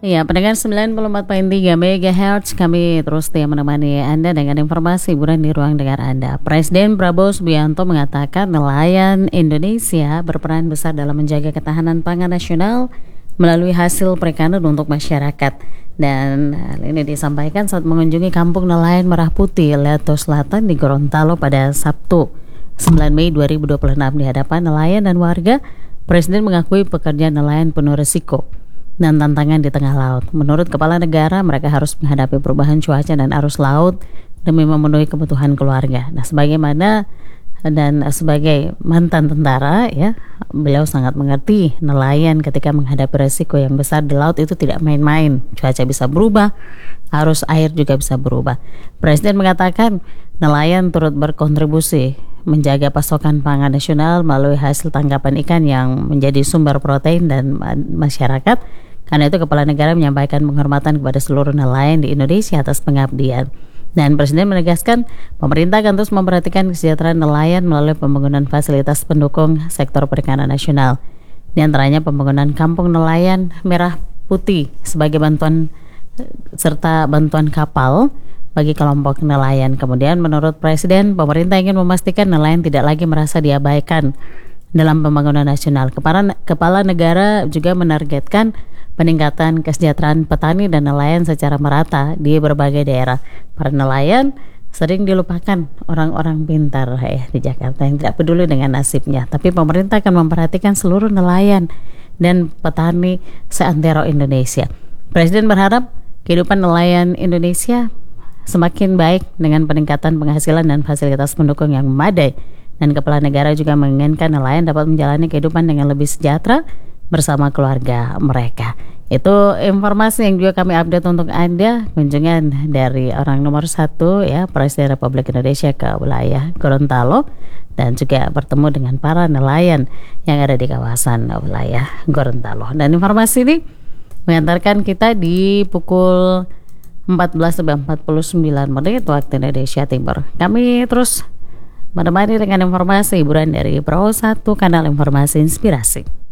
Ya, pendengar 94,3 MHz, kami terus setia menemani Anda dengan informasi hiburan di ruang dengar Anda. Presiden Prabowo Subianto mengatakan nelayan Indonesia berperan besar dalam menjaga ketahanan pangan nasional melalui hasil perikanan untuk masyarakat. Dan hal ini disampaikan saat mengunjungi kampung nelayan Merah Putih, Leto Selatan di Gorontalo pada Sabtu 9 Mei 2026 di hadapan nelayan dan warga. Presiden mengakui pekerjaan nelayan penuh risiko dan tantangan di tengah laut. Menurut Kepala Negara, mereka harus menghadapi perubahan cuaca dan arus laut demi memenuhi kebutuhan keluarga. Nah, sebagai mantan tentara, ya, beliau sangat mengerti nelayan ketika menghadapi resiko yang besar di laut itu tidak main-main. Cuaca bisa berubah, arus air juga bisa berubah. Presiden mengatakan nelayan turut berkontribusi menjaga pasokan pangan nasional melalui hasil tangkapan ikan yang menjadi sumber protein dan masyarakat. Karena itu Kepala Negara menyampaikan penghormatan kepada seluruh nelayan di Indonesia atas pengabdian. Dan Presiden menegaskan pemerintah akan terus memperhatikan kesejahteraan nelayan melalui pembangunan fasilitas pendukung sektor perikanan nasional. Di antaranya pembangunan kampung nelayan Merah Putih sebagai bantuan serta bantuan kapal bagi kelompok nelayan. Kemudian menurut Presiden, pemerintah ingin memastikan nelayan tidak lagi merasa diabaikan dalam pembangunan nasional. Kepala Negara juga menargetkan peningkatan kesejahteraan petani dan nelayan secara merata di berbagai daerah. Para nelayan sering dilupakan orang-orang pintar di Jakarta yang tidak peduli dengan nasibnya. Tapi pemerintah akan memperhatikan seluruh nelayan dan petani seantero Indonesia. Presiden berharap kehidupan nelayan Indonesia semakin baik dengan peningkatan penghasilan dan fasilitas pendukung yang memadai. Dan Kepala Negara juga menginginkan nelayan dapat menjalani kehidupan dengan lebih sejahtera bersama keluarga mereka. Itu informasi yang juga kami update untuk Anda. Kunjungan dari orang nomor 1, ya, Presiden Republik Indonesia ke wilayah Gorontalo dan juga bertemu dengan para nelayan yang ada di kawasan wilayah Gorontalo. Dan informasi ini mengantarkan kita di pukul 14:49 waktu Indonesia Timur. Kami terus menemani dengan informasi hiburan dari Pro 1 kanal informasi inspirasi.